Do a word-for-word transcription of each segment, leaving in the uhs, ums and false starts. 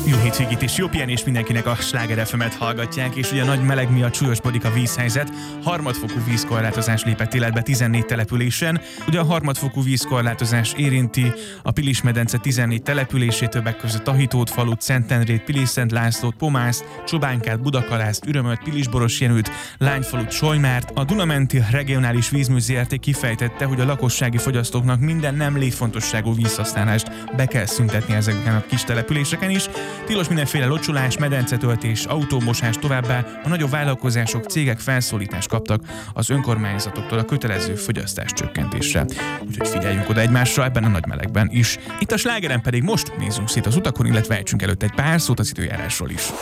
Jó hétvégét és jó pihenést mindenkinek, a Sláger ef emet hallgatják, és ugye a nagy meleg miatt súlyosbodik a vízhelyzet. Harmadfokú vízkorlátozás lépett életbe tizennégy településen. Ugye a harmadfokú vízkorlátozás érinti a Pilis-medence tizennégy települését, többek között Tahitót falut, Szentendrét, Pilis-Szent Lászlót, Pomászt, Csobánkát, Budakalászt, Ürömöt, Pilisborosjenőt, Lányfalut, Solymárt. A Duna-menti Regionális Vízmű zé er té kifejtette, hogy a lakossági fogyasztóknak minden nem létfontosságú vízhasználást be kell szüntetni ezeken a kis településeken is. Tilos mindenféle locsolás, medencetöltés, autómosás, továbbá a nagyobb vállalkozások, cégek felszólítást kaptak az önkormányzatoktól a kötelező fogyasztás csökkentésre. Úgyhogy figyeljünk oda egymásra ebben a nagy melegben is. Itt a Slágeren pedig most nézzünk szét az utakon, illetve ejtsünk előtt egy pár szót az időjárásról is.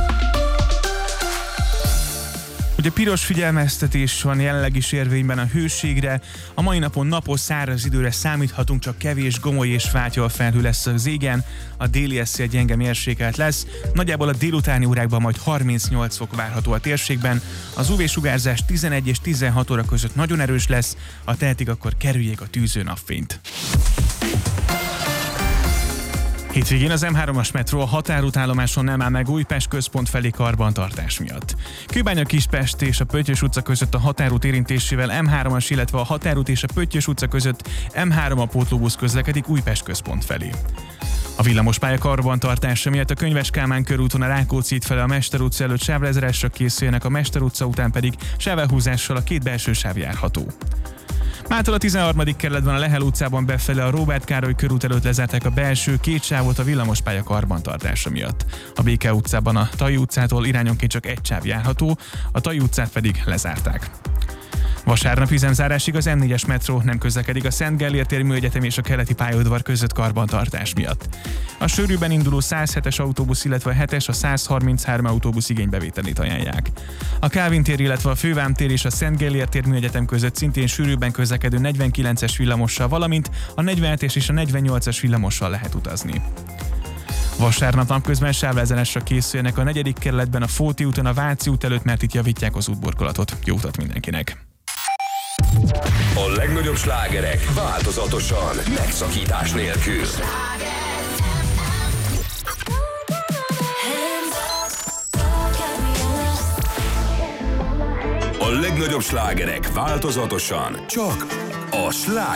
Ugye piros figyelmeztetés van jelenleg is érvényben a hőségre. A mai napon napos, száraz időre számíthatunk, csak kevés gomoly és fátyolfelhő lesz az égen. A déli szél gyenge mérsékelt lesz. Nagyjából a délutáni órákban majd harmincnyolc fok várható a térségben. Az ú vé-sugárzás tizenegy és tizenhat óra között nagyon erős lesz. Ha tehetik, akkor kerüljék a tűző napfényt. Hétvégén az em hármas metró a határútállomáson nem áll meg Újpest központ felé karbantartás miatt. Kőbánya-Kispest és a Pöttyös utca között a határút érintésével em hármas, illetve a határút és a Pöttyös utca között em három a pótlóbusz közlekedik Újpest központ felé. A villamospálya karbantartása miatt a Könyves Kálmán körúton a Rákóczi út fele a Mester utca előtt sávlezárásra készüljenek, a Mester utca után pedig sávelhúzással a két belső sáv járható. Mától a tizenharmadik kerületben a Lehel utcában befele a Róbert Károly körút előtt lezárták a belső két sávot a villamospálya karbantartása miatt. A Béke utcában a Tai utcától irányonként csak egy sáv járható, a Tai utcát pedig lezárták. Vasárnap üzemzárásig az em négyes metró nem közlekedik a Szent Gellért tér Műegyetem és a keleti pályaudvar között karbantartás miatt. A sűrűben induló száz hetes autóbusz, illetve a hetes, a száz harminchárom autóbusz igénybevételét ajánlják. A Kálvin tér, illetve a Fővám tér és a Szent Gellért tér Műegyetem között szintén sűrűbben közlekedő negyvenkilences villamossal, valamint a negyvenhetes és a negyvennyolcas villamossal lehet utazni. Vasárnap napközben sávlezárásra készüljenek a negyedik kerületben a Fóti úton a Váci út előtt, mert itt javítják az útburkolatot. Jó utat mindenkinek! A legnagyobb slágerek változatosan, megszakítás nélkül. A legnagyobb slágerek változatosan, csak a Sláger